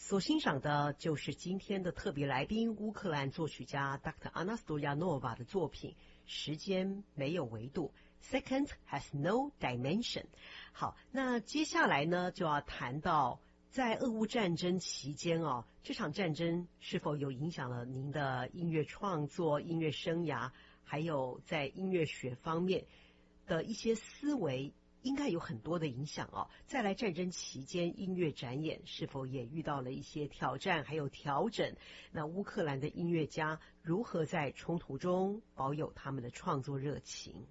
所欣赏的就是今天的特别来宾乌克兰作曲家 Dr. Anna Stoyanova 的作品时间没有维度 Second has no dimension。 好，那接下来呢就要谈到在俄乌战争期间这场战争是否有影响了您的音乐创作、音乐生涯，还有在音乐学方面的一些思维，应该有很多的影响再来战争期间音乐展演是否也遇到了一些挑战还有调整？那乌克兰的音乐家如何在冲突中保有他们的创作热情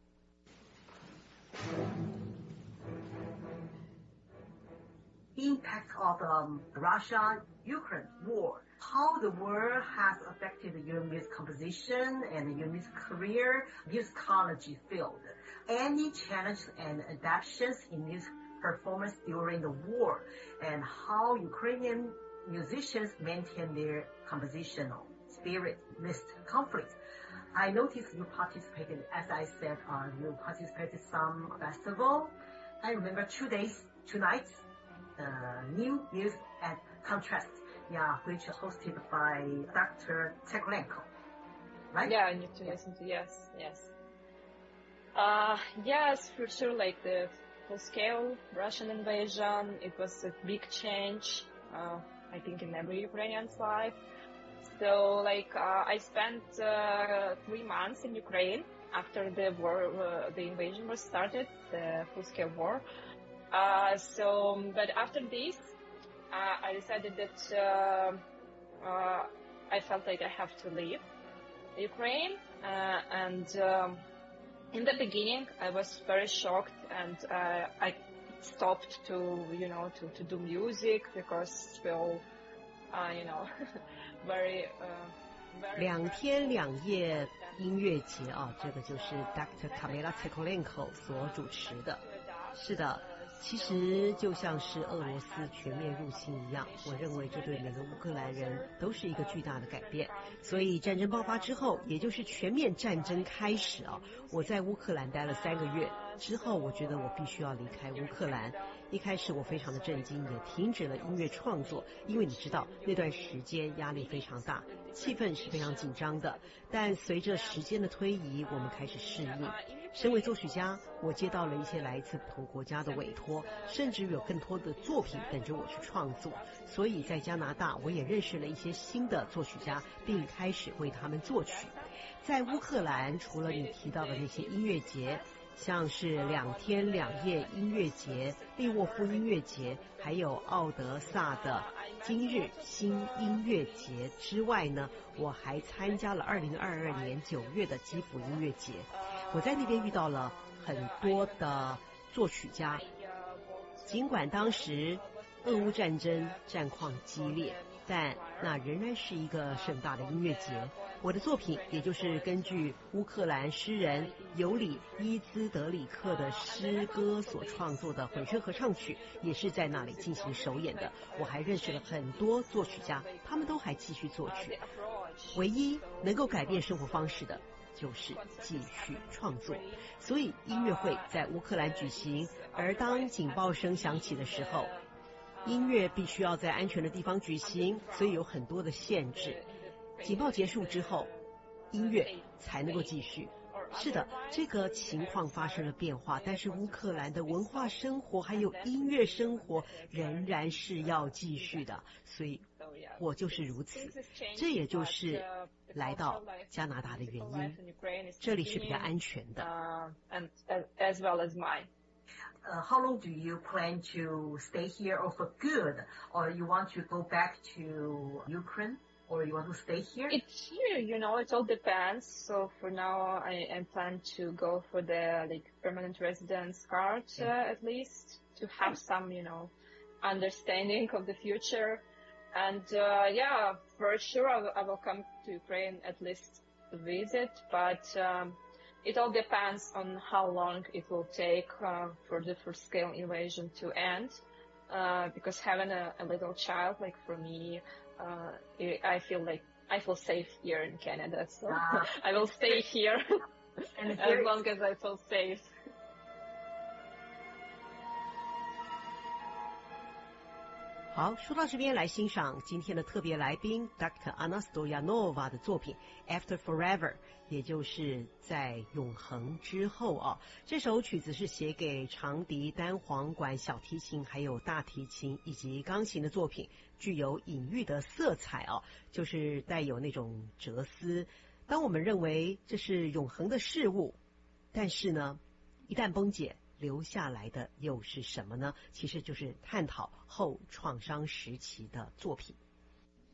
？The impact of Russia-Ukraine war, how the war has affected your music composition and your music career, musicology field. Any challenge and adaptations in music performance during the war, and how Ukrainian musicians maintain their compositional spirit amidst conflict. I noticed you participated, as I said, you participated some festival. I remember 2 days, 2 nights, new music at Contrast, which is hosted by Dr. Tseklenko, right? Yeah, I need to listen to, yes. Yes, for sure, like the full-scale Russian invasion, it was a big change, I think, in every Ukrainian's life. So, I spent 3 months in Ukraine after the war, the invasion was started, the full-scale war. But after this, I decided that I felt like I have to leave Ukraine, and in the beginning I was very shocked, and I stopped to do music because feel very 2天2夜音乐节这个就是 Dr. Kamila Tseklenko 所主持的。是的，其实就像是俄罗斯全面入侵一样，我认为这对每个乌克兰人都是一个巨大的改变。所以战争爆发之后，也就是全面战争开始我在乌克兰待了3个月之后，我觉得我必须要离开乌克兰。一开始我非常的震惊，也停止了音乐创作，因为你知道那段时间压力非常大，气氛是非常紧张的。但随着时间的推移，我们开始适应。身为作曲家，我接到了一些来自不同国家的委托，甚至有更多的作品等着我去创作。所以在加拿大，我也认识了一些新的作曲家，并开始为他们作曲。在乌克兰，除了你提到的那些音乐节，像是2天2夜音乐节、利沃夫音乐节，还有奥德萨的今日新音乐节之外呢，我还参加了2022年9月的基辅音乐节。我在那边遇到了很多的作曲家，尽管当时俄乌战争战况激烈，但那仍然是一个盛大的音乐节。我的作品也就是根据乌克兰诗人尤里伊兹德里克的诗歌所创作的混声合唱曲，也是在那里进行首演的。我还认识了很多作曲家，他们都还继续作曲。唯一能够改变生活方式的就是继续创作。所以音乐会在乌克兰举行，而当警报声响起的时候，音乐必须要在安全的地方举行，所以有很多的限制。警报结束之后，音乐才能够继续。是的，这个情况发生了变化，但是乌克兰的文化生活还有音乐生活仍然是要继续的，所以我就是如此。这也就是来到加拿大的原因，这里是比较安全的。 as well as mine. How long do you plan to stay here or for good? Or you want to go back to Ukraine? Or you want to stay here? It's here, it all depends. So for now, I plan to go for the permanent residence card at least to have some, understanding of the future. And for sure I will come to Ukraine at least to visit, but it all depends on how long it will take for the full-scale invasion to end. Because having a little child, like for me, I feel safe here in Canada, so I will stay here as long as I feel safe. 好，说到这边来欣赏今天的特别来宾 Dr. Anna Stoyanova 的作品 After Forever， 也就是在永恒之后啊。这首曲子是写给长笛、单簧管、小提琴还有大提琴以及钢琴的作品，具有隐喻的色彩啊，就是带有那种哲思。当我们认为这是永恒的事物，但是呢，一旦崩解，留下来的又是什么呢？其实就是探讨后创伤时期的作品。